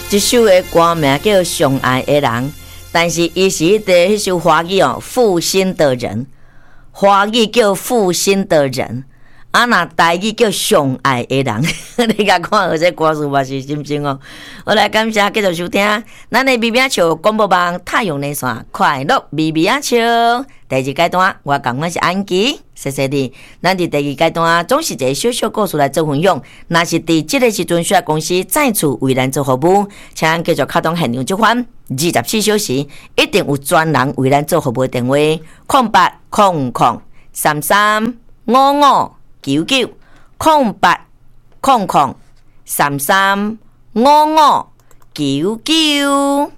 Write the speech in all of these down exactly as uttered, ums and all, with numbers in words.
这首的歌名叫《上爱的人》，但是伊是伫迄首华语哦，负心的人，华语叫负心的人。啊，那台语叫上爱的人，你甲看，这歌词嘛是心声哦。我来感谢继续收听，咱的咪咪笑广播网太阳的线快乐咪咪笑。第二阶段，我讲我是安琪，谢谢你。咱伫第二阶段总是一个小小故事来做分享。若是伫即个时阵，需要公司再次为咱做服务，请继续开动现场接番。二十四小时一定有专人为咱做服务的电话：空八空空三三五五。九九空八空空三三五五九九。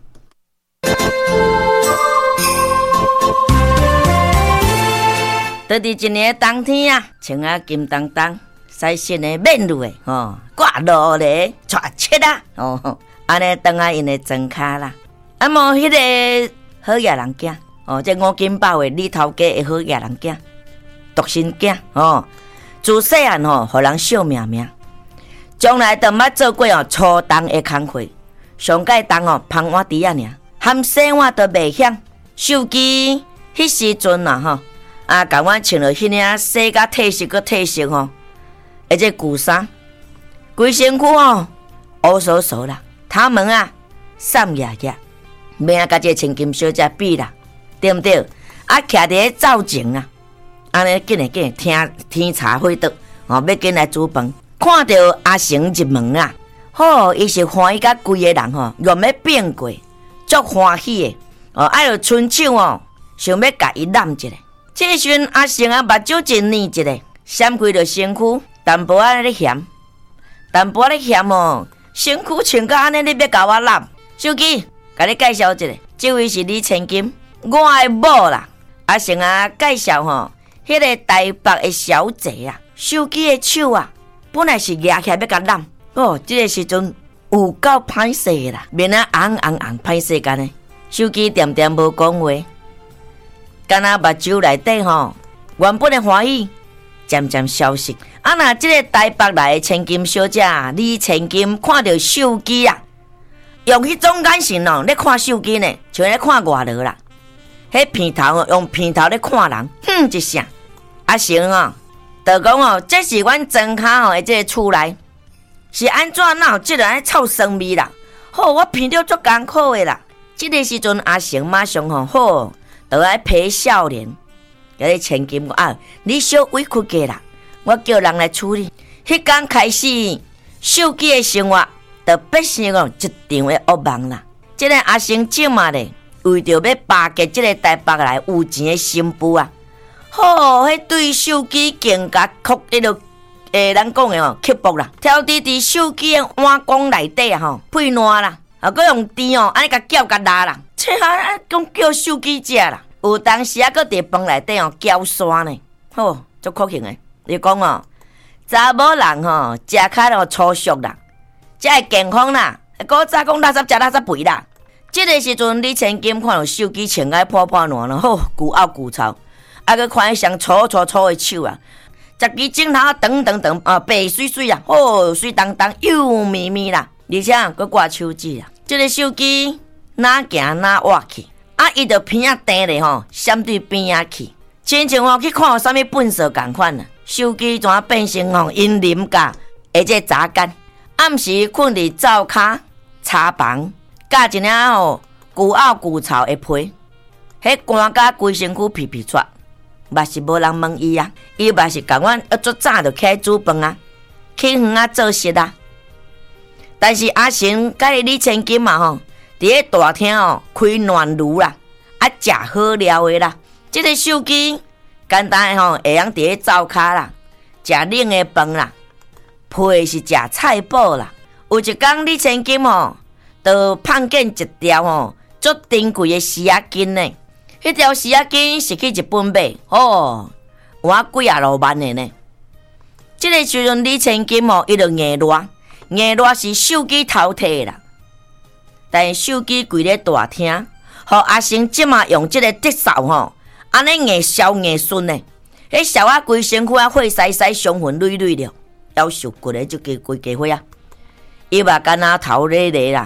在伫一年冬天啊，穿啊金当当，晒新的面露的吼，挂落咧，带切啊，哦，安尼当啊因的装卡啦，啊无迄个好野人囝，哦，这五金包的里头家的好野人囝，独生囝，哦。自细汉吼，互人笑命命，将来都捌做过哦初冬的工课，上届冬哦芳碗底啊尔，含洗碗都袂响。手机迄时阵啊吼，啊甲阮穿了迄领洗甲褪色个褪色吼，而且旧衫，规身躯哦乌索索啦，头毛啊散压压，免啊甲这千金小姐比啦，对毋对？啊徛伫灶前啊。安尼紧诶紧诶，听天茶会倒，哦，要紧来煮饭。看到阿成入门啊，吼，伊是欢喜甲规个人吼，愿要变过，足欢喜诶。哦，爱着伸手哦，想要甲伊揽一下。这时阵阿成啊，目睭真黏一个，闪开着身躯，淡薄仔咧嫌，淡薄仔咧嫌哦，身躯穿甲安尼，你要甲我揽？手机，甲你介绍一下，这位是李千金，我诶某啦。阿成啊，介绍吼。迄个台北的小姐啊，手机的手啊，本来是举起来要甲揽，哦，这个时阵有够歹势啦，面啊红红红歹势干呢，手机点点无讲话，干那目睭内底吼，原本的欢喜渐渐消失。啊，那这个台北来的千金小姐李千金看到手机啊，用迄种眼神哦，咧看手机呢，像咧看外劳啦。迄片头哦，用片头咧看人，哼一声，阿成哦，就讲哦，这是阮庄卡哦，即个厝内是安怎哪有即个安臭酸味啦？好，我闻着足艰苦的啦。即个时阵，阿成马上吼好，就爱陪笑脸，有咧千金讲啊，你小委屈个啦，我叫人来处理。迄天开始，手机的生活就变成哦一场的噩梦啦。即个阿成即嘛咧。为着要巴结这个台北来有钱的新妇啊，吼，迄对手机更加酷，迄个诶，咱讲的吼，刻薄啦，挑滴伫手机的碗缸内底啊，吼，配烂啦，啊，佮用电哦，安尼甲搅甲拉啦，切啊，讲叫手机食啦，有当时啊，佮伫饭内底哦搅酸呢，吼，足酷刑的。你讲哦，查某人吼，食较哦粗俗啦，才会健康啦，古早讲垃圾食垃圾肥啦。这个时阵，李千金看到手机穿个破破烂烂，吼，旧拗旧臭，啊，佮看迄双粗粗粗的手啊，十支镜头长长长啊，白水水啊，吼，水当当，油咪咪啦，而且佮挂手指啊。这个手机哪行哪挖去，啊，伊就边仔盯咧吼，闪对边仔去，亲像吼去看有啥物粪扫共款啊。手机怎啊变成吼因啉架，而且杂干，暗时困伫灶骹茶房。加一领吼旧拗旧臭的皮，迄干甲规身躯皮皮喘，嘛是无人问伊啊，伊嘛是共阮一早早就起来煮饭啊，去园啊做事啊。但是阿成甲李千金嘛吼，伫咧大厅哦开暖炉啦，啊食好料的啦。即、这个手机简单的吼，会用伫咧灶骹啦，食冷的饭啦，配是食菜脯啦。有一天李千金吼。就碰见一条吼足珍贵的丝仔巾呢，迄条丝仔巾是去日本买，哦，换几啊落万的呢。这个时阵李千金哦，伊就硬热，硬热是手机偷摕啦，但是手机规咧大厅，互阿成即马用这个折扫吼，安尼硬烧硬顺呢，迄烧啊规身躯啊火晒晒，伤痕累累了，夭寿骨的就加规家伙啊，伊嘛干那头咧咧啦。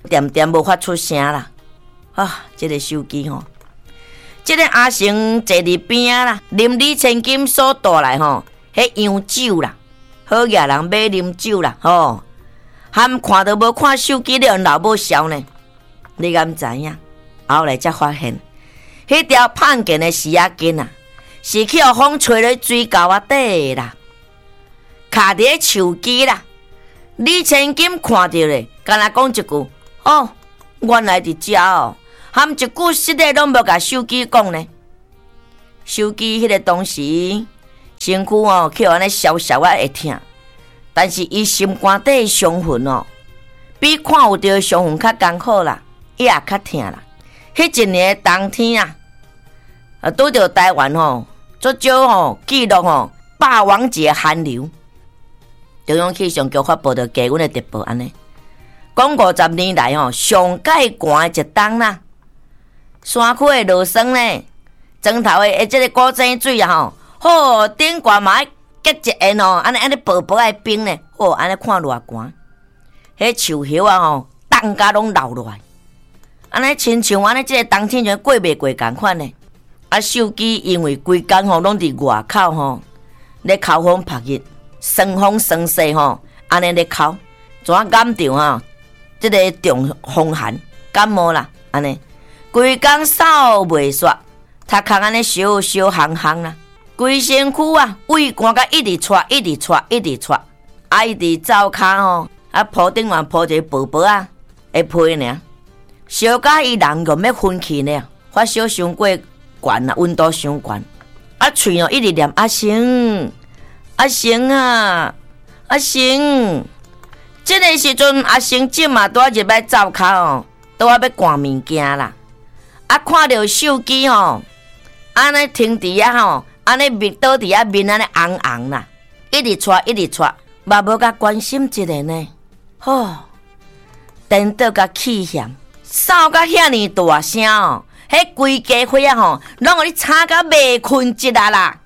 点点无发出声啦。啊，这个手机吼，这个阿成坐伫边啊啦，啉李千金所带来吼，迄洋酒啦，好野人买啉酒啦，吼，含看都无看手机了，老母笑呢。你敢知影？后来才发现，迄条胖见的丝仔巾啊，是去互风吹咧水沟啊底啦，卡伫手机啦。李千金看到咧，敢若讲一句：“哦，原来伫遮哦。”含一句实在拢无甲手机讲呢。手机迄个当时身躯哦，去安尼小小啊会疼，但是伊心肝底伤痕哦，比看有着伤痕较艰苦啦，伊也较疼啦。迄一年冬天啊，啊拄着台湾吼，足少吼记录吼霸王级寒流，中央气象局发布着低温的特报安尼，讲五十年来吼上介寒的一冬啦。山区的落霜呢，庄头的诶，即个古井水啊吼，好顶悬嘛爱结一缘哦，安尼安尼薄薄的冰呢，哦，安尼看偌寒。迄树叶啊吼，冻甲拢流落来，安尼亲像安尼即个冬天就过袂过共款呢。啊，手机因为规工吼拢伫外口吼，咧口风晒热，霜风霜势吼，安尼咧哭，怎感着吼，即个中风寒感冒啦，安尼。规工扫袂煞，头壳安尼烧烧烘烘啦，规身躯啊胃寒甲一直喘，一直喘，一直喘，啊伊伫灶骹吼，啊铺顶嘛铺一个薄薄啊的被尔，烧甲伊人用要昏去呢，发烧伤过悬啊，温度伤悬，啊喙哦一直念阿成，阿成啊，阿成，这个时阵阿成即嘛拄啊入来灶骹哦，拄啊要赶物件啦。啊，看到手机吼，安尼停伫遐吼，安尼面倒伫遐面安尼红红啦，一直撮一直撮，嘛无甲关心一下呢。吼，电倒甲气嫌，扫甲遐尼大声哦，迄规家伙啊吼，拢互你吵甲袂困一啊啦。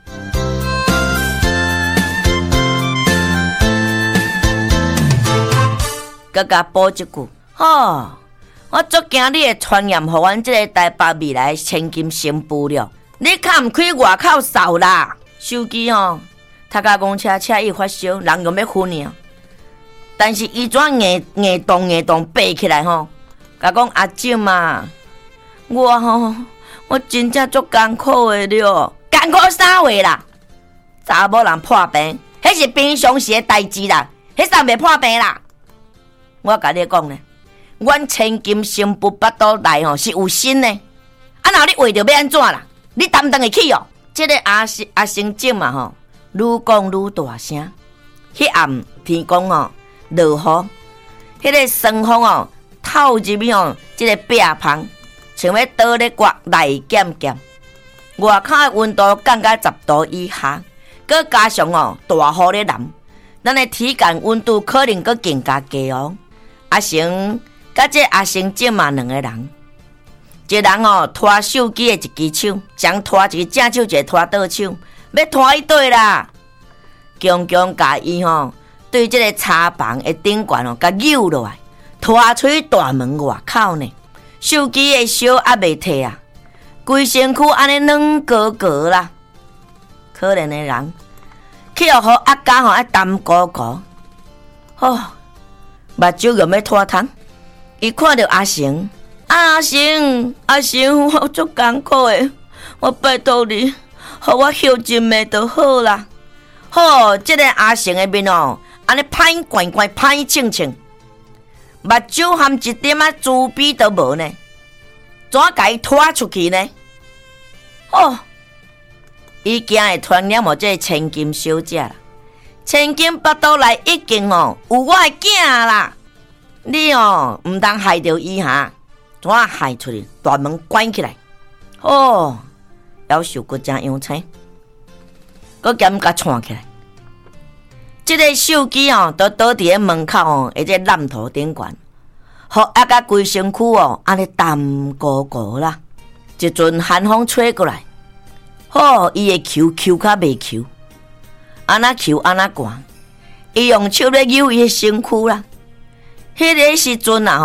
佮甲补一句，吼。我足惊你会传染互阮即个台北未来千金新妇了。你较毋开外口扫啦！手机吼，他甲公车车伊发烧，人又要昏了。但是伊怎硬硬动硬动爬起来吼？甲讲阿静啊，我吼，我真正足艰苦的了，艰苦啥话啦？查某人破病，迄是平常时的代志啦，迄算袂破病啦。我甲你讲呢。阮千金新妇巴肚内吼是有心呢，啊！若你为着要安怎啦？你担当会起哦？这个阿生阿生姐嘛吼，愈讲愈大声。迄暗天公哦落雨，迄个霜风哦透入去哦，这个壁棚像要倒咧刮内减减。外口的温度降到十度以下，佮加上哦大雨咧淋，咱的体感温度可能佮更加低哦。阿成。甲这阿成姐嘛两个人，一人哦拖手机的一只手，将拖一个正手，一个拖倒手，要拖伊对啦，强强甲伊吼对这个茶房的顶悬哦，甲扭落来，拖出去大门外口呢。手机的手还袂摕啊，规身躯安尼软高高啦。可怜的人，去互阿家吼爱澹糊糊，吼目睭又要拖汤。伊看到阿成，阿成，阿成，我足艰苦的，我拜托你，互我休一暝就好啦。好，这个阿成的面哦，安尼歹怪怪，歹清清，目睭含一点仔珠笔都无呢，怎甲伊拖出去呢？哦，伊惊会传染我这千金小姐啦，千金巴肚内已经哦有我的囝啦。你哦，毋通害着伊哈，怎啊害出去？大门关起来，哦，夭寿阁真样青，阁兼甲串起来。这个手机哦，都倒伫咧门口哦，而且烂头顶悬，互啊甲规身躯哦，安尼澹糊糊啦。一阵寒风吹过来，哦，伊会抽抽较袂抽，安那抽安那寒，伊用手咧扭伊的身躯啦。迄个时阵啊吼，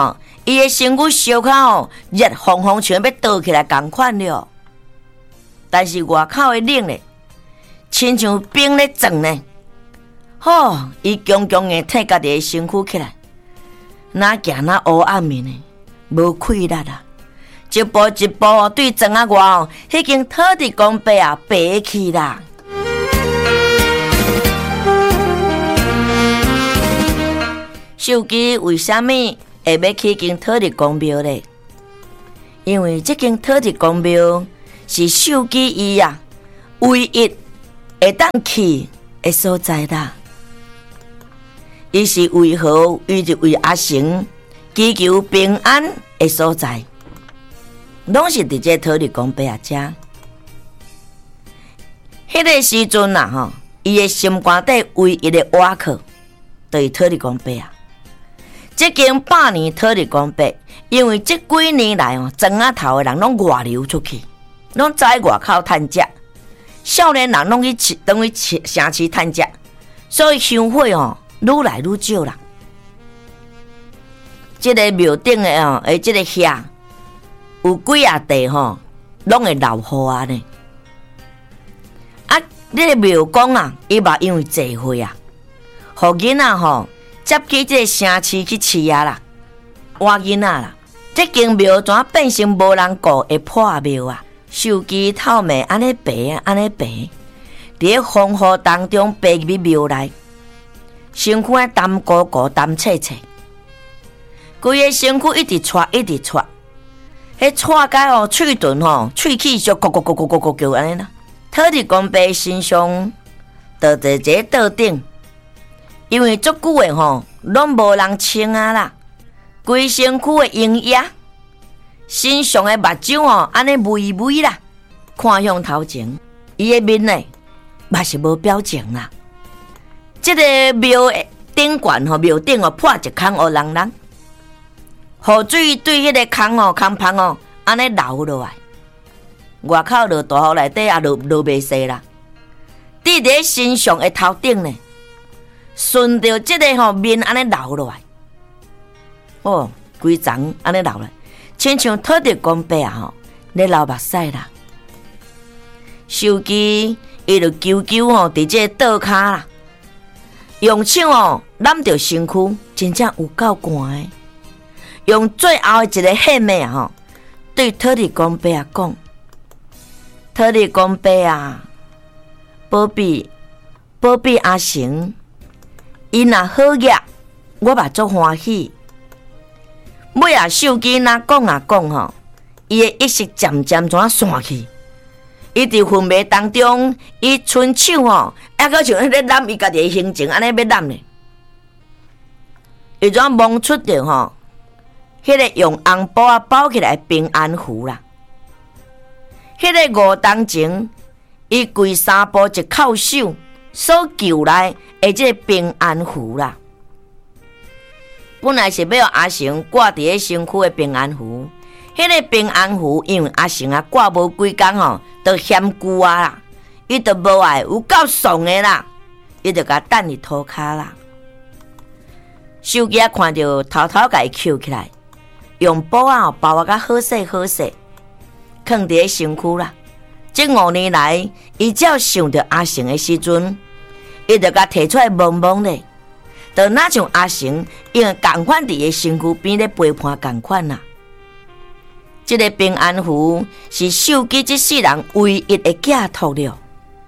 伊的身躯烧烤哦，热烘烘像要倒起来同款了。但是外口的冷咧，亲像冰咧撞呢。吼，伊强强的挺家己的身躯起来，哪行哪黑暗面呢，无气力啊！一步一步哦，对庄仔外哦，已经土地公伯啊爬去啦。秀基为什么会要去间土地公庙呢？因为这间土地公庙是秀基伊啊唯一会当去的所在啦。伊是为何伊就为阿成祈求平安的所在，拢是伫这土地公伯啊遮。迄个时阵啊，吼，伊的心肝底唯一的倚靠，就是土地公伯啊。这间百年土地公伯，因为这几年来哦，庄仔头的人拢外流出去，拢在外口趁食，少年人拢去等于城市趁食，所以香火哦愈来愈少啦。这个庙顶的哦，诶，这个遐有几啊地吼，拢会老雨啊呢。啊，这个庙公啊，伊嘛因为聚会啊，互囡仔吼。接去这个城市去饲啊啦，活囡仔啦，这间庙怎变成无人顾的破庙啊？手机透明安尼白啊，安尼白，伫风雨当中爬入庙内，身躯啊澹鼓鼓、澹切切，规个身躯一直喘，一直喘，迄喘解哦，喙唇吼，喙齿就咕咕咕咕咕咕叫安尼啦。土地公伯身上倒在一个桌顶。因为足久的吼，拢无人清啊啦，规身躯的营液，身上的目睭哦，安尼微微啦，看向头前，伊的面呢，嘛是无表情啦。这个庙的顶悬吼，庙顶哦破一孔黑人人，雨水对迄个孔哦、孔旁哦，安尼流落来，外口落大雨内底也落落袂细啦，滴伫身上的头顶呢。顺着这个吼面安尼流落来，哦，规层安尼流来，亲像土地公伯啊吼，咧流目屎啦。手机伊就啾啾吼，伫这倒骹啦，用手哦揽着身躯，真正有够寒的。用最后的一个献媚啊吼，对土地公伯啊讲：土地公伯啊，保庇保庇阿成。伊若好业，我嘛足欢喜。尾啊，手机若讲啊讲吼，伊的意识渐渐怎散去？伊伫昏迷当中，伊伸手吼，还阁像咧揽伊家己的心情，安尼要揽咧。伊怎摸出着吼，迄个用红布啊包起来平安符啦。迄个五当前，伊跪三步一叩首。所求来的这个平安符啦，本来是要阿成挂伫个身躯的平安符，迄、那个平安符因为阿成啊挂无几工吼，都嫌旧啊啦，伊都无爱，有够爽的啦，伊就甲等伫涂骹啦。手机啊看到偷偷甲伊捡起来，用布啊包啊甲好势好势，放伫个身躯啦。这五年来，伊只要想着阿成的时阵，伊就甲摕出来摸摸咧，就哪像阿成因为共款伫个身躯边咧陪伴共款啦。这个平安符是手机这世人唯一的寄托了。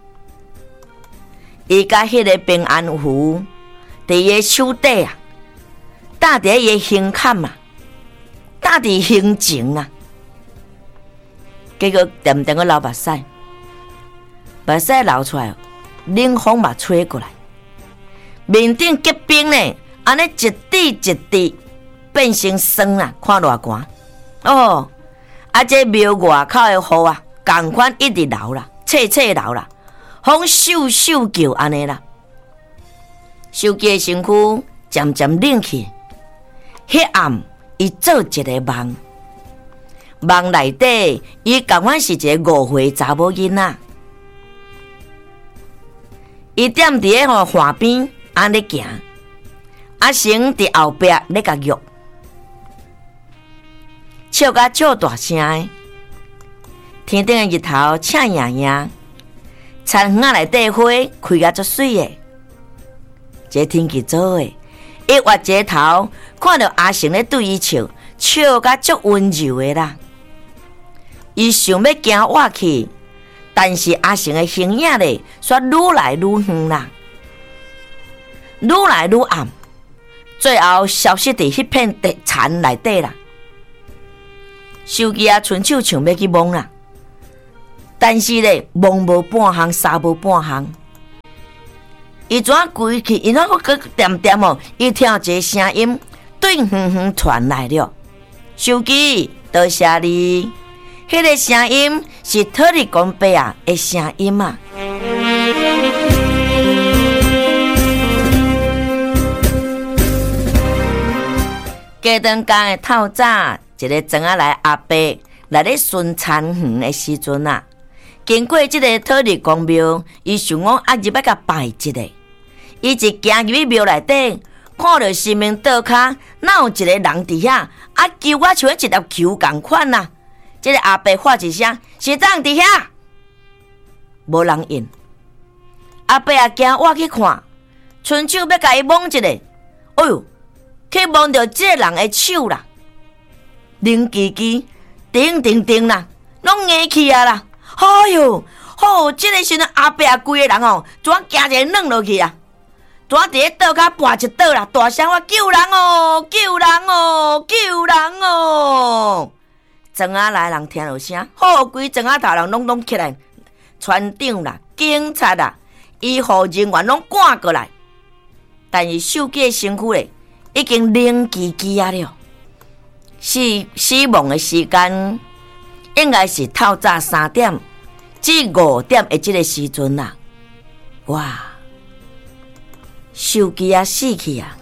伊甲迄个平安符伫伊个手底啊，搭伫伊个胸坎啊，搭伫胸前啊。结果点点个流目屎，目屎流出来，冷风嘛吹过来，面顶结冰呢，安尼一滴一滴变成霜啦，看偌寒哦！啊，这庙外口的雨啊，共款一直流啦，切切流啦，风咻咻叫安尼啦，手机的身躯渐渐冷去，迄暗伊做一个梦。梦内底，伊共款是一个五岁查某囡仔，伊踮伫个吼河边安尼行，阿成伫后壁咧甲约， 笑甲笑大声的。天顶的日头赤盈盈，田园内底花开甲足水的。这天气早的，一越街头看到阿成咧对伊笑，笑甲足温柔的啦。伊想要行活去，但是阿成的形影咧，却愈来愈远啦，愈来愈暗，最后消失伫迄片地田内底啦。手机啊，伸手想要去摸啦，但是咧摸无半项，杀无半项。伊怎规去？伊怎个点点哦？伊听一个声音，对远远传来了。手机，多谢你。迄个声音是特里公伯啊的声音啊。加长江的透早，一个庄仔来阿伯来咧巡田园的时阵啊，经过即个特里公庙，伊想讲啊入要甲拜一个。伊一行入去庙内底，看到神明桌骹，哪有一个人伫遐，啊求我像一粒球共款啊！即、这个阿伯喊一声：“是当伫遐。”无人应。阿伯也惊我去看，伸手要甲伊摸一个，哎呦，去摸到即个人的手啦，灵叽叽，叮叮叮啦，拢硬去啊啦！哎呦，好，即、这个时阵阿伯啊，规个人哦，怎惊一个软落去啊！怎伫咧倒骹跋一倒啦，大声我救人哦，救人哦，救人哦！庄仔来人听到声，好，规庄仔头人拢拢起来，船长啦、警察啦、医护人员拢赶过来，但是手机的身躯咧已经冷叽叽啊了。死死亡的时间应该是透早三点至五点的这个时阵啦。哇！手机啊死去啊！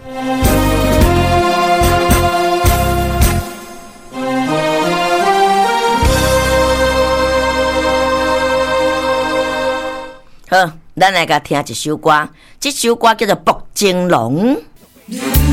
好，咱来甲听一首歌，这首歌叫做《薄情龙》。